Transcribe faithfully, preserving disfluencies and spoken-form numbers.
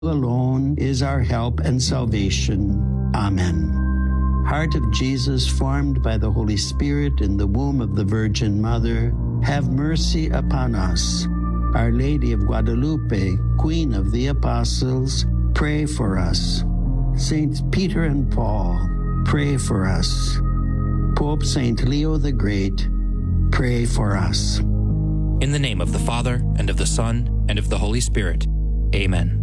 alone is our help and salvation. Amen. Heart of Jesus, formed by the Holy Spirit in the womb of the Virgin Mother, have mercy upon us. Our Lady of Guadalupe, Queen of the Apostles, pray for us. Saints Peter and Paul, pray for us. Pope Saint Leo the Great, pray for us. In the name of the Father, and of the Son, and of the Holy Spirit. Amen.